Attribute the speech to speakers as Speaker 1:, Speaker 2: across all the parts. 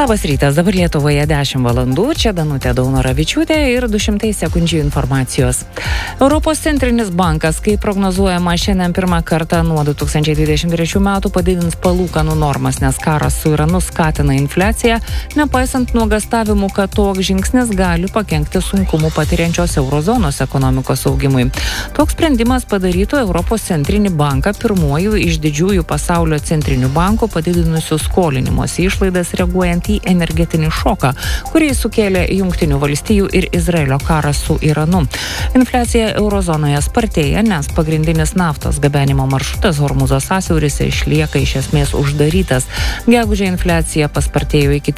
Speaker 1: Labas rytas, dabar Lietuvoje 10 valandų, čia Danutė Daunoravičiūtė ir 200 sekundžių informacijos. Europos centrinis bankas, kaip prognozuojama, šiandien pirmą kartą nuo 2023 metų padidins palūkanų normas, nes karas su Iranu skatina infliaciją, nepaisant nuogastavimų, kad toks žingsnis gali pakenkti sunkumų patiriančios eurozonos ekonomikos augimui. Toks sprendimas padarytų Europos centrinį banką pirmuoju iš didžiųjų pasaulio centrinių bankų padidinusių skolinimosi išlaidas reaguojant į energetinį šoką, kurį sukėlė Jungtinių valstijų ir Izraelio karas su Iranu. Infliacija eurozonoje spartėja, nes pagrindinis naftos gabenimo maršrutas Hormuzo sąsiauryse išlieka iš esmės uždarytas. Gegužę infliacija paspartėjo iki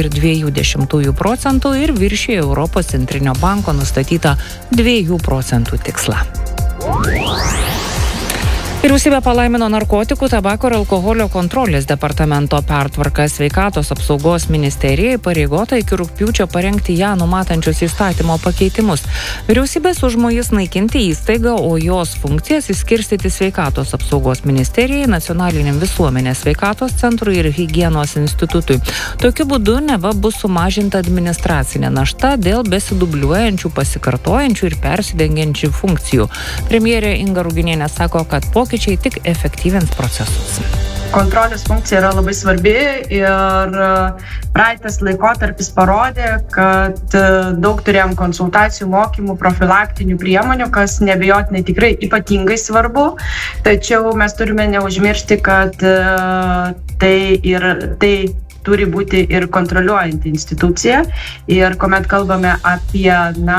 Speaker 1: 3,2% ir viršijo Europos centrinio banko nustatytą 2% tikslą. Vyriausybė palaimino narkotikų, tabako ir alkoholio kontrolės departamento pertvarką. Sveikatos apsaugos ministerijai pareigota iki rugpjūčio parengti ją numatančius įstatymo pakeitimus. Vyriausybės užmojis naikinti įstaigą, o jos funkcijas išskirstyti Sveikatos apsaugos ministerijai, Nacionaliniam visuomenės sveikatos centrui ir higienos institutui. Tokiu būdu neva bus sumažinta administracinė našta dėl besidubliuojančių, pasikartojančių ir persidengiančių funkcijų. Premjerė Inga Ruginienė sako, kad pokyčiai tik efektyvins procesus.
Speaker 2: Kontrolės funkcija yra labai svarbi ir praeitas laikotarpis parodė, kad daug turėjom konsultacijų, mokymų, profilaktinių priemonių, kas neabejotinai tikrai ypatingai svarbu, tačiau mes turime neužmiršti, kad tai turi būti ir kontroliuojanti institucija. Ir kuomet kalbame apie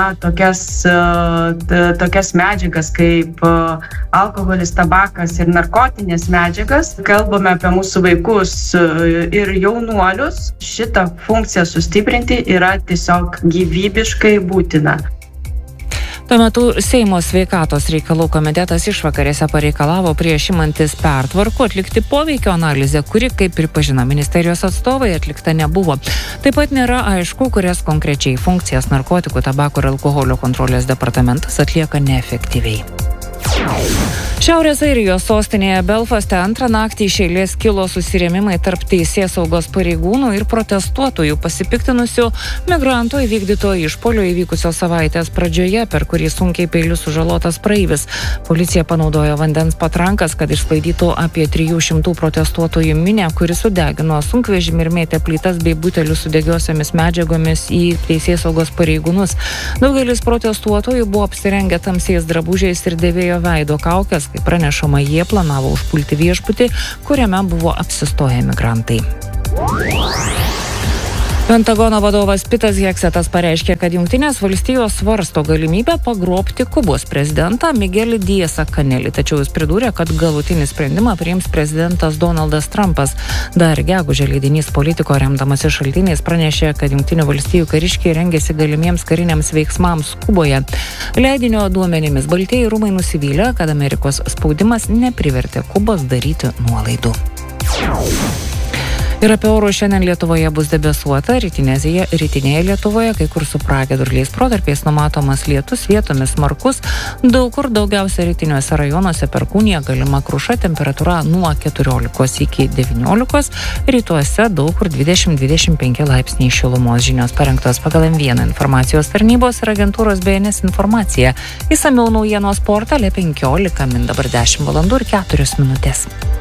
Speaker 2: tokias medžiagas kaip alkoholis, tabakas ir narkotinės medžiagas, kalbame apie mūsų vaikus ir jaunuolius, šitą funkciją sustiprinti yra tiesiog gyvybiškai būtina.
Speaker 1: Tuo metu Seimo sveikatos reikalų komitetas išvakarėse pareikalavo prieš imantis pertvarkų atlikti poveikio analizę, kuri, kaip pripažino ministerijos atstovai, atlikta nebuvo. Taip pat nėra aišku, kurias konkrečiai funkcijas narkotikų, tabako ir alkoholio kontrolės departamentas atlieka neefektyviai. Šiaurės Airijos sostinėje Belfaste antrą naktį iš eilės kilo susirėmimai tarp teisėsaugos pareigūnų ir protestuotojų pasipiktinusių migrantų įvykdyto išpuolio įvykusio savaitės pradžioje, per kurį sunkiai peiliu sužalotas praeivis. Policija panaudojo vandens patrankas, kad išsklaidytų apie 300 protestuotojų minią, kuri sudegino sunkvežimį ir mėtė plytas bei butelius su degiosiomis medžiagomis į teisėsaugos pareigūnus. Daugelis protestuotojų buvo apsirengę tamsiais drabužiais ir dėvėjo veido kaukes. Kaip pranešama, jie planavo užpulti viešbutį, kuriame buvo apsistoję migrantai. Pentagono vadovas Pitas Heksetas pareiškė, kad Jungtinės valstijos svarsto galimybę pagrobti Kubos prezidentą Miguelį Diasą Kanelį, tačiau jis pridūrė, kad galutinį sprendimą priims prezidentas Donaldas Trumpas. Dar gegužę leidinys Politico remdamasi šaltiniais pranešė, kad Jungtinių valstijų kariškiai rengėsi galimiems kariniams veiksmams Kuboje. Leidinio duomenimis Baltieji rūmai nusivylė, kad Amerikos spaudimas neprivertė Kubos daryti nuolaidų. Ir apie orus šiandien Lietuvoje bus debesuota, rytinėje Lietuvoje kai kur su pragiedruliais protarpiais numatomas lietus, vietomis smarkus, daug kur daugiausia rytiniuose rajonuose perkūnija, galima kruša, temperatūra nuo 14 iki 19, rytuose daug kur 20-25 laipsniai šilumos. Žinios parengtos pagal M1 informacijos tarnybos ir agentūros BNS informacija. Išsamiau naujienos portale 15 min dabar 10 valandų ir 4 minutės.